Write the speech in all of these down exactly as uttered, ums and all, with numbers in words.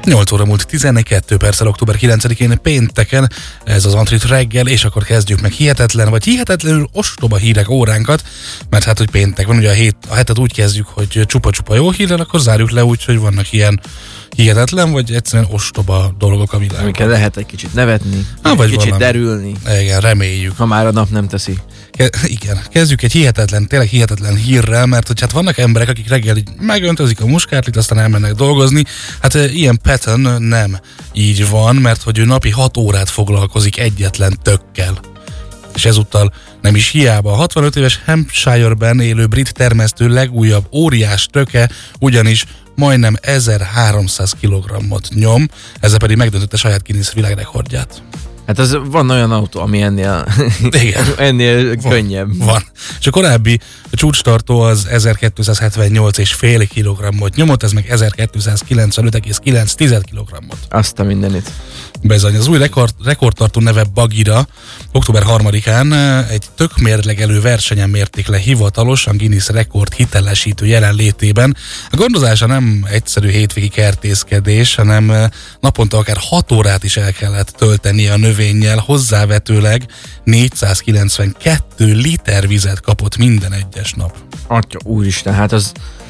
nyolc óra múlt tizenkettő perccel október kilencedikén pénteken, ez az Antrit reggel, és akkor kezdjük meg hihetetlen, vagy hihetetlenül ostoba hírek óránkat, mert hát, hogy péntek van, ugye a, hét, a hetet úgy kezdjük, hogy csupa-csupa jó hírrel, akkor zárjuk le úgy, hogy vannak ilyen hihetetlen, vagy egyszerűen ostoba dolgok a világban. Amiket lehet egy kicsit nevetni, Há, egy vagy kicsit valami. derülni. Igen, reméljük. Ha már a nap nem teszi. Ke- igen, kezdjük egy hihetetlen, tényleg hihetetlen hírrel, mert hogy hát vannak emberek, akik reggel így megöntözik a muskátlit, aztán elmennek dolgozni. Hát e, ilyen Patton nem így van, mert hogy ő napi hat órát foglalkozik egyetlen tökkel. És ezúttal nem is hiába. A hatvanöt éves Hampshire-ben élő brit termesztő legújabb óriás töke ugyanis majdnem ezerháromszáz kilogrammot nyom, ezzel pedig megdöntötte saját Guinness világrekordját. Hát az van olyan autó, ami ennél, Igen. ennél Van, könnyebb. Van. És a korábbi a csúcstartó az ezerkétszázhetvennyolc egész öt kilogrammot nyomott, ez meg ezerkétszázkilencvenöt egész kilenc kilogrammot. Azt a mindenit. Bezony. Az új rekord, rekordtartó neve Bagira október harmadikán egy tökmérlegelő versenyen mérték le hivatalosan Guinness rekord hitelesítő jelenlétében. A gondozása nem egyszerű hétvégi kertészkedés, hanem naponta akár hat órát is el kellett töltenie a növényel, hozzávetőleg négyszázkilencvenkettő liter vizet kapott minden egyes nap. Atya, úristen, hát az...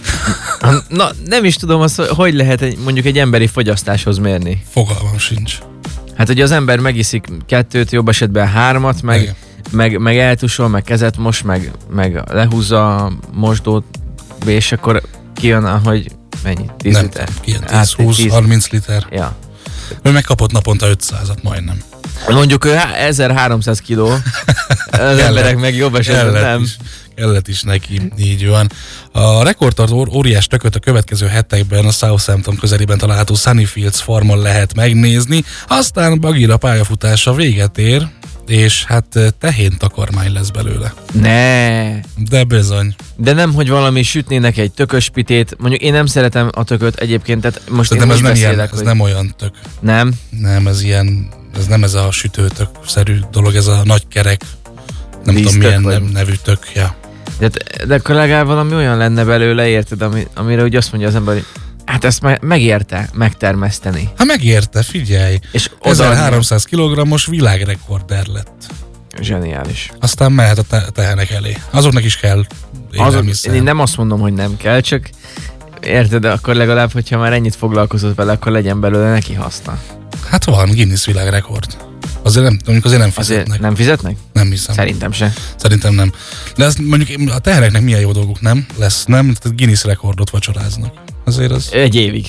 Na, nem is tudom azt, hogy lehet egy, mondjuk egy emberi fogyasztáshoz mérni. Fogalmam sincs. Hát, hogy az ember megiszik kettőt, jobb esetben hármat, meg, meg, meg eltusol, meg kezet mos, meg, meg lehúzza a mosdót, és akkor kijön, ahogy mennyi? tíz Nem, liter? ilyen tíz, húsz, harminc liter. Ja. Ő megkapott naponta ötszázat majdnem. Mondjuk ő ezerháromszáz kiló, az emberek meg jobb esetben kellett nem. Is, kellett is neki, így van. A rekordtartó óriás tököt a következő hetekben a Southampton közelében található Sunnyfields farmon lehet megnézni, aztán Bagira pályafutása véget ér, és hát tehén takarmány lesz belőle. Ne. De bizony. De nem, hogy valami sütnének egy tököspitét, mondjuk én nem szeretem a tököt egyébként, tehát most Szerintem én ez úgy nem, ilyen, beszélek, ez hogy... nem olyan tök. Nem? Nem, ez ilyen, ez nem ez a sütőtök-szerű dolog, ez a nagy kerek, nem Víztök tudom milyen vagy? nev, nevű tök, ja. De, de akkor legalább valami olyan lenne belőle, érted, ami, amire úgy azt mondja az ember, hogy hát ezt me- megérte megtermeszteni. Hát megérte, figyelj. És oda ezerháromszáz kilogrammos világrekorder lett. Zseniális. Aztán mehet a te- tehenek elé. Azoknak is kell Azok, élelmiszer. én nem azt mondom, hogy nem kell, csak érted, de akkor legalább, hogyha már ennyit foglalkozott vele, akkor legyen belőle neki haszna. Hát van, Guinness világrekord. Azért nem, mondjuk azért nem fizetnek. Azért nem fizetnek? Nem hiszem. Szerintem se. Szerintem nem. De ezt mondjuk a tehereknek milyen jó dolguk nem lesz, nem? Tehát Guinness rekordot vacsoráznak. Azért az... Egy évig.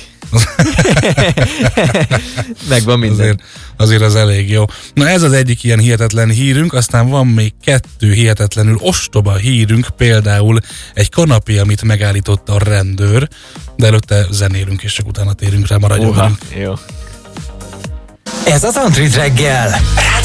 Megvan minden. Azért, azért az elég jó. Na ez az egyik ilyen hihetetlen hírünk, aztán van még kettő hihetetlenül ostoba hírünk, például egy kanapé, amit megállította a rendőr, de előtte zenélünk, és csak utána térünk rá, maradjon velünk. Jó. Ez az Antrit reggel.